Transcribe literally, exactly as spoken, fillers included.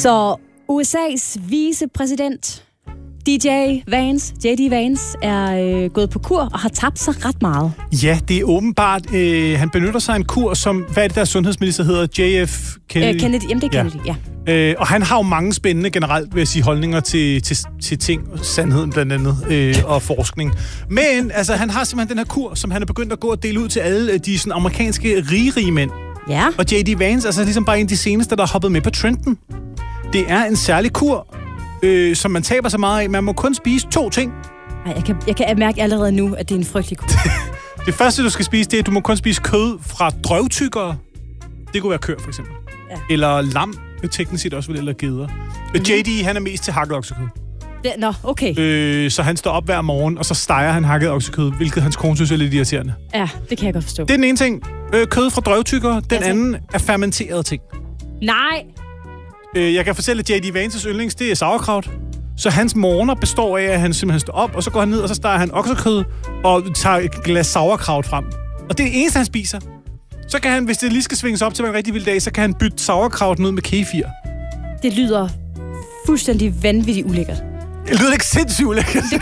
Så U S A's vicepræsident, D J Vance, J D Vance, er øh, gået på kur og har tabt sig ret meget. Ja, det er åbenbart. Øh, han benytter sig af en kur, som, hvad er det der sundhedsminister hedder? J F Kennedy? Øh, Kennedy, jamen det er Kennedy, ja. ja. Øh, og han har jo mange spændende generelt, vil jeg sige, holdninger til, til, til ting, sandheden blandt andet, øh, og forskning. Men altså, han har simpelthen den her kur, som han er begyndt at gå og dele ud til alle de sådan, amerikanske rige, rige mænd. Ja. Og J D Vance, altså ligesom bare en af de seneste, der har hoppet med på trenden. Det er en særlig kur, øh, som man taber så meget af. Man må kun spise to ting. Ej, jeg, kan, jeg kan mærke allerede nu, at det er en frygtelig kur. Det første, du skal spise, det er, at du må kun spise kød fra drøvtyggere. Det kunne være køer, for eksempel. Ja. Eller lam, teknisk set også, eller geder. Mm-hmm. J D, han er mest til hakket oksekød. Det, nå, okay. Øh, så han står op hver morgen, og så steger han hakket oksekød, hvilket hans kone synes er lidt irriterende. Ja, det kan jeg godt forstå. Det er den ene ting. Øh, kød fra drøvtyggere. Den ja, anden er fermenterede ting. Nej! Øh, jeg kan fortælle, at J D Vances yndlings, det er sauerkraut. Så hans morgener består af, at han simpelthen står op, og så går han ned, og så steger han oksekød og tager et glas sauerkraut frem. Og det er det eneste, han spiser. Så kan han, hvis det lige skal svinges op til en rigtig vild dag, så kan han bytte sauerkrauten ud med kefir. Det lyder fuldstændig vanvittigt ulækkert. Det lyder ikke sindssygt ulækkert. Det